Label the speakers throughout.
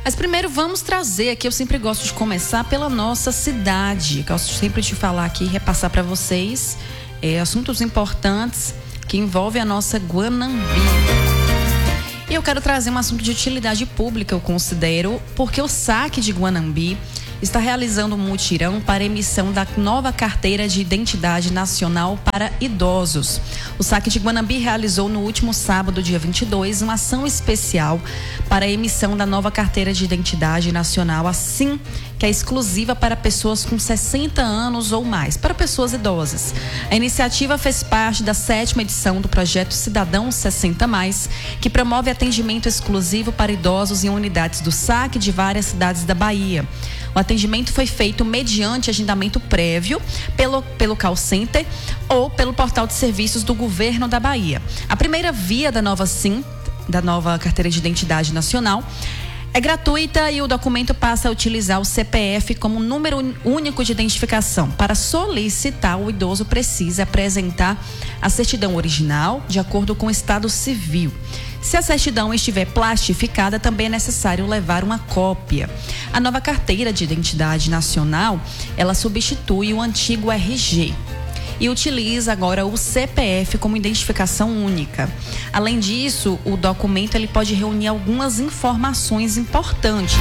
Speaker 1: Mas primeiro vamos trazer aqui, eu sempre gosto de começar pela nossa cidade. Gosto sempre de falar aqui, repassar para vocês assuntos importantes que envolvem a nossa Guanambi. E eu quero trazer um assunto de utilidade pública, eu considero, porque o SAC de Guanambi está realizando um mutirão para emissão da nova carteira de identidade nacional para idosos. O SAC de Guanambi realizou no último sábado, dia 22, uma ação especial para a emissão da nova carteira de identidade nacional, assim que é exclusiva para pessoas com 60 anos ou mais, para pessoas idosas. A iniciativa fez parte da 7ª edição do projeto Cidadão 60+, que promove atendimento exclusivo para idosos em unidades do SAC de várias cidades da Bahia. O atendimento foi feito mediante agendamento prévio pelo call center ou pelo portal de serviços do governo da Bahia. A primeira via da nova carteira de identidade nacional é gratuita e o documento passa a utilizar o CPF como número único de identificação. Para solicitar, o idoso precisa apresentar a certidão original de acordo com o estado civil. Se a certidão estiver plastificada, também é necessário levar uma cópia. A nova carteira de identidade nacional, ela substitui o antigo RG e utiliza agora o CPF como identificação única. Além disso, o documento ele pode reunir algumas informações importantes,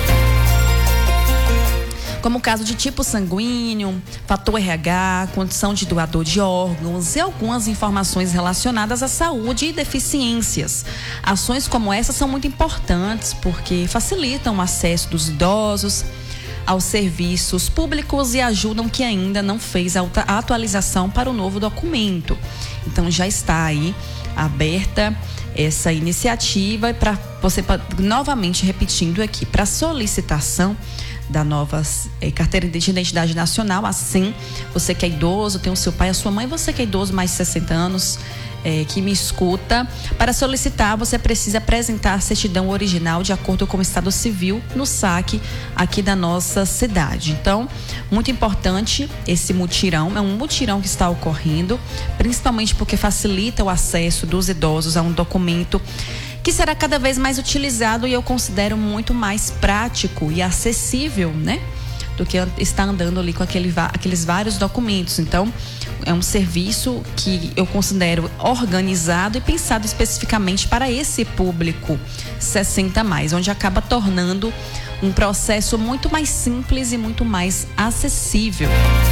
Speaker 1: como o caso de tipo sanguíneo, fator RH, condição de doador de órgãos e algumas informações relacionadas à saúde e deficiências. Ações como essa são muito importantes porque facilitam o acesso dos idosos aos serviços públicos e ajudam quem ainda não fez a atualização para o novo documento. Então já está aí aberta essa iniciativa para você, novamente repetindo aqui, para solicitação da nova carteira de identidade nacional. Assim, você que é idoso, tem o seu pai, a sua mãe, você que é idoso mais de 60 anos, que me escuta, para solicitar você precisa apresentar a certidão original de acordo com o estado civil no SAC aqui da nossa cidade. Então, muito importante esse mutirão, é um mutirão que está ocorrendo, principalmente porque facilita o acesso dos idosos a um documento que será cada vez mais utilizado e eu considero muito mais prático e acessível, né? Do que estar andando ali com aqueles vários documentos. Então, é um serviço que eu considero organizado e pensado especificamente para esse público 60+, onde acaba tornando um processo muito mais simples e muito mais acessível.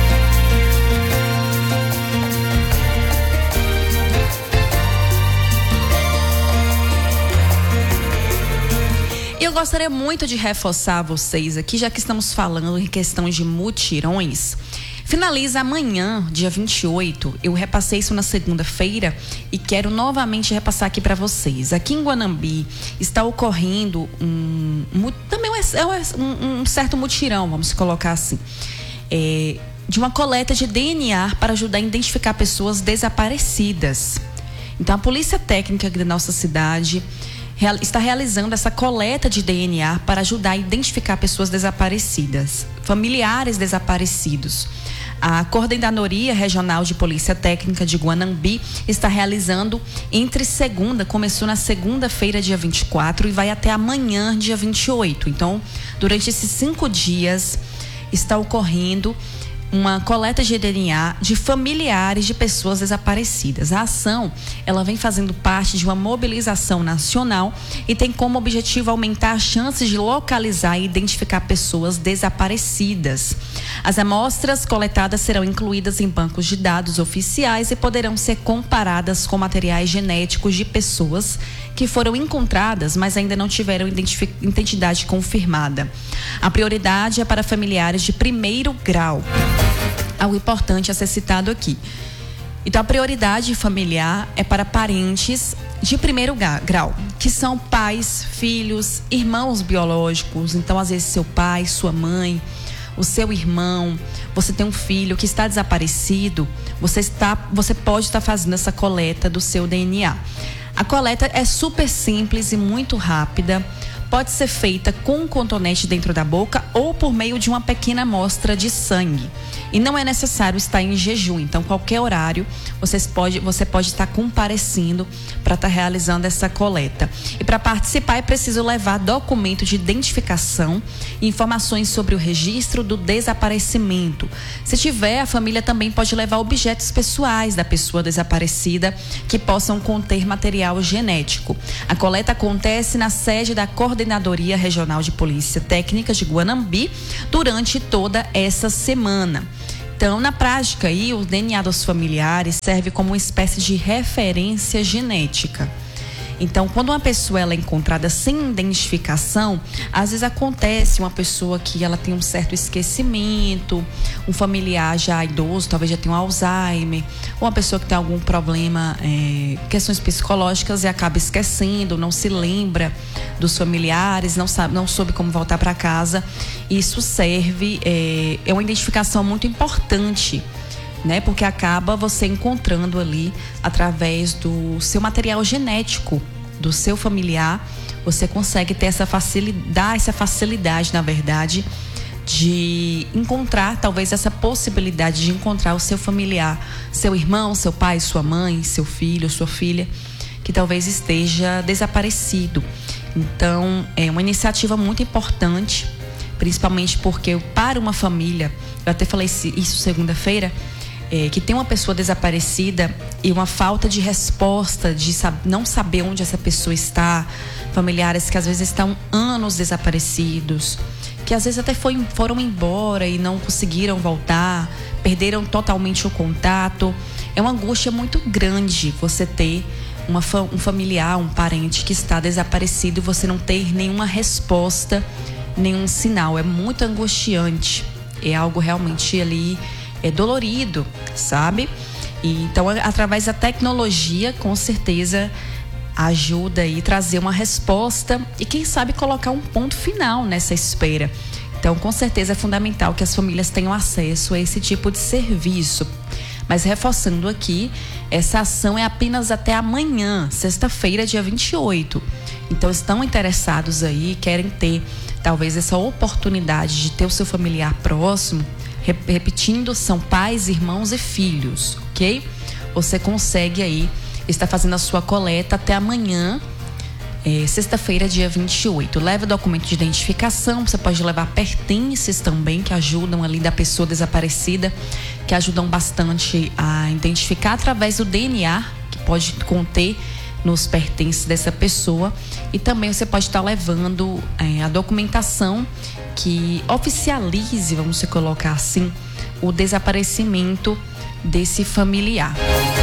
Speaker 1: Eu gostaria muito de reforçar a vocês aqui, já que estamos falando em questão de mutirões. Finaliza amanhã, dia 28. Eu repassei isso na segunda-feira e quero novamente repassar aqui para vocês. Aqui em Guanambi está ocorrendo também um certo mutirão, vamos colocar assim, de uma coleta de DNA para ajudar a identificar pessoas desaparecidas. Então, a Polícia Técnica aqui da nossa cidade está realizando essa coleta de DNA para ajudar a identificar pessoas desaparecidas, familiares desaparecidos. A Coordenadoria Regional de Polícia Técnica de Guanambi está realizando começou na segunda-feira, dia 24, e vai até amanhã, dia 28. Então, durante esses 5 dias, está ocorrendo uma coleta de DNA de familiares de pessoas desaparecidas. A ação, ela vem fazendo parte de uma mobilização nacional e tem como objetivo aumentar as chances de localizar e identificar pessoas desaparecidas. As amostras coletadas serão incluídas em bancos de dados oficiais e poderão ser comparadas com materiais genéticos de pessoas que foram encontradas, mas ainda não tiveram identidade confirmada. A prioridade é para familiares de primeiro grau. Algo importante a ser citado aqui. Então, a prioridade familiar é para parentes de primeiro grau, que são pais, filhos, irmãos biológicos. Então, às vezes, seu pai, sua mãe, o seu irmão, você tem um filho que está desaparecido, você pode estar fazendo essa coleta do seu DNA. A coleta é super simples e muito rápida. Pode ser feita com um cotonete dentro da boca ou por meio de uma pequena amostra de sangue. E não é necessário estar em jejum. Então, qualquer horário você pode estar comparecendo para estar realizando essa coleta. E para participar é preciso levar documento de identificação e informações sobre o registro do desaparecimento. Se tiver, a família também pode levar objetos pessoais da pessoa desaparecida que possam conter material genético. A coleta acontece na sede da Coordenadoria Regional de Polícia Técnica de Guanambi durante toda essa semana. Então, na prática, aí, o DNA dos familiares serve como uma espécie de referência genética. Então, quando uma pessoa ela é encontrada sem identificação, às vezes acontece uma pessoa que ela tem um certo esquecimento, um familiar já idoso, talvez já tenha um Alzheimer, ou uma pessoa que tem algum problema, questões psicológicas e acaba esquecendo, não se lembra dos familiares, não soube como voltar para casa. Isso serve, é uma identificação muito importante, né? Porque acaba você encontrando ali, através do seu material genético, do seu familiar, você consegue ter essa facilidade, na verdade, de encontrar, talvez essa possibilidade de encontrar o seu familiar, seu irmão, seu pai, sua mãe, seu filho, sua filha, que talvez esteja desaparecido. Então, é uma iniciativa muito importante, principalmente porque para uma família, eu até falei isso segunda-feira, que tem uma pessoa desaparecida e uma falta de resposta, de não saber onde essa pessoa está, familiares que às vezes estão anos desaparecidos, que às vezes até foram embora e não conseguiram voltar, perderam totalmente o contato. É uma angústia muito grande você ter um familiar, um parente que está desaparecido e você não ter nenhuma resposta, nenhum sinal. É muito angustiante, é algo realmente ali dolorido, sabe? E então, através da tecnologia, com certeza ajuda aí trazer uma resposta e quem sabe colocar um ponto final nessa espera. Então, com certeza é fundamental que as famílias tenham acesso a esse tipo de serviço. Mas reforçando aqui, essa ação é apenas até amanhã, sexta-feira, dia 28. Então, estão interessados aí, querem ter talvez essa oportunidade de ter o seu familiar próximo. Repetindo, são pais, irmãos e filhos, ok? Você consegue aí estar fazendo a sua coleta até amanhã, sexta-feira, dia 28. Leva documento de identificação, você pode levar pertences também, que ajudam ali da pessoa desaparecida, que ajudam bastante a identificar através do DNA, que pode conter nos pertences dessa pessoa. E também você pode estar levando a documentação que oficialize, vamos colocar assim, o desaparecimento desse familiar.